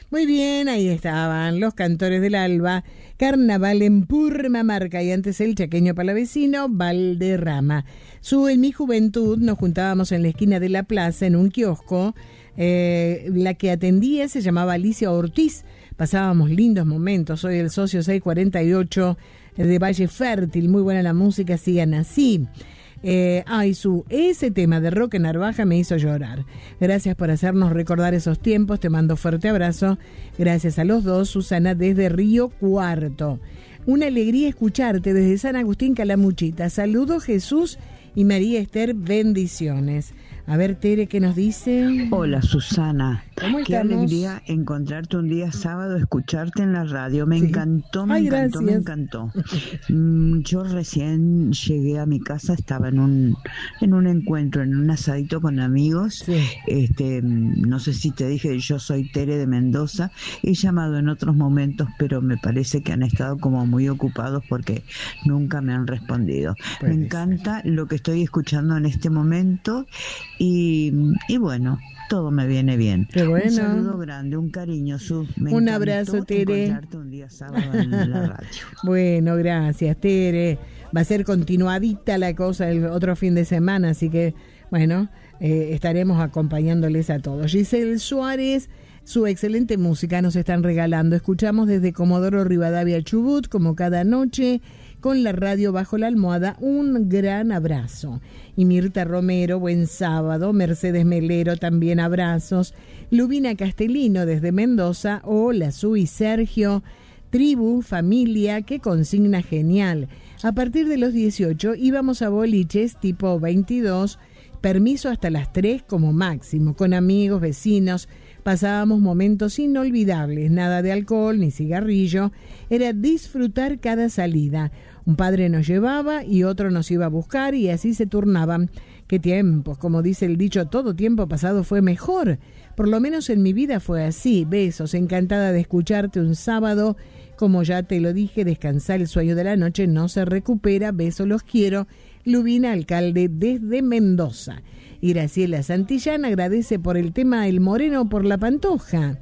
Muy bien, ahí estaban los Cantores del Alba, Carnaval en Purmamarca y antes el chaqueño palavecino Valderrama. En mi juventud nos juntábamos en la esquina de la plaza en un kiosco. La que atendía se llamaba Alicia Ortiz. Pasábamos lindos momentos. Soy el socio 648 de Valle Fértil. Muy buena la música, sigan así. Ese tema de Roque Narvaja me hizo llorar. Gracias por hacernos recordar esos tiempos. Te mando fuerte abrazo. Gracias a los dos. Susana desde Río Cuarto. Una alegría escucharte desde San Agustín Calamuchita. Saludos Jesús y María Esther, bendiciones. A ver, Tere, ¿qué nos dice? Hola, Susana. ¿Cómo Qué estamos? alegría encontrarte un día sábado, escucharte en la radio. Me encantó. Yo recién llegué a mi casa, estaba en un encuentro, en un asadito con amigos. Sí. No sé si te dije, yo soy Tere de Mendoza. He llamado en otros momentos, pero me parece que han estado como muy ocupados porque nunca me han respondido. Me encanta lo que estoy escuchando en este momento. Y bueno, todo me viene bien. Qué bueno. Un saludo grande, un cariño, un abrazo, Tere. Encontrarte un día sábado en la radio. Bueno, gracias, Tere. Va a ser continuadita la cosa el otro fin de semana, así que, bueno, estaremos acompañándoles a todos. Giselle Suárez, su excelente música nos están regalando. Escuchamos desde Comodoro Rivadavia, Chubut, como cada noche, con la radio bajo la almohada. Un gran abrazo. Y Mirta Romero, buen sábado. Mercedes Melero, también abrazos. Lubina Castellino desde Mendoza. Hola, Sui Sergio. Tribu, familia, qué consigna genial. A partir de los 18 íbamos a boliches tipo 22, permiso hasta las 3 como máximo, con amigos, vecinos. Pasábamos momentos inolvidables, nada de alcohol ni cigarrillo, era disfrutar cada salida. Un padre nos llevaba y otro nos iba a buscar y así se turnaban. Qué tiempos, como dice el dicho, todo tiempo pasado fue mejor. Por lo menos en mi vida fue así. Besos, encantada de escucharte un sábado. Como ya te lo dije, descansar el sueño de la noche no se recupera. Besos, los quiero. Lubina, alcalde desde Mendoza. Y Graciela Santillán agradece por el tema El Moreno por la Pantoja.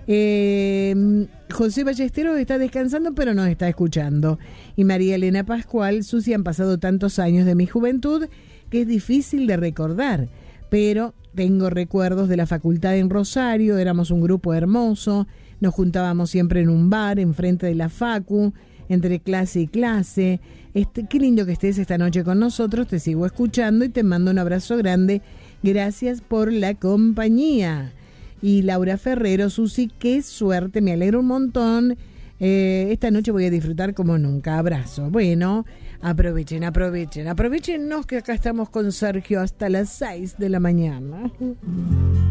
José Ballesteros está descansando pero nos está escuchando. Y María Elena Pascual, Susi, han pasado tantos años de mi juventud que es difícil de recordar, pero tengo recuerdos de la facultad en Rosario. Éramos un grupo hermoso, nos juntábamos siempre en un bar enfrente de la facu, entre clase y clase. Qué lindo que estés esta noche con nosotros, te sigo escuchando y te mando un abrazo grande. Gracias por la compañía. Y Laura Ferrero, Susi, qué suerte, me alegro un montón. Esta noche voy a disfrutar como nunca. Abrazo. Bueno, aprovechennos que acá estamos con Sergio hasta las 6 de la mañana.